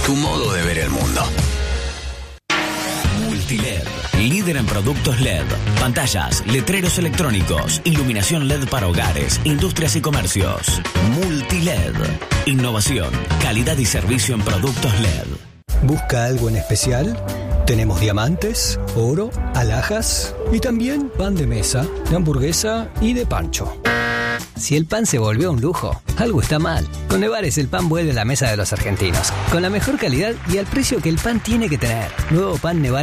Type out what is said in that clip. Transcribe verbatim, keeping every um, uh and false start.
tu modo de ver el mundo. Multiled, líder en productos L E D, pantallas, letreros electrónicos, iluminación L E D para hogares, industrias y comercios. Multiled, innovación, calidad y servicio en productos L E D. ¿Busca algo en especial? Tenemos diamantes, oro, alhajas y también pan de mesa, de hamburguesa y de pancho. Si el pan se volvió un lujo, algo está mal. Con Nevares el pan vuelve a la mesa de los argentinos, con la mejor calidad y al precio que el pan tiene que tener. Nuevo pan Nevares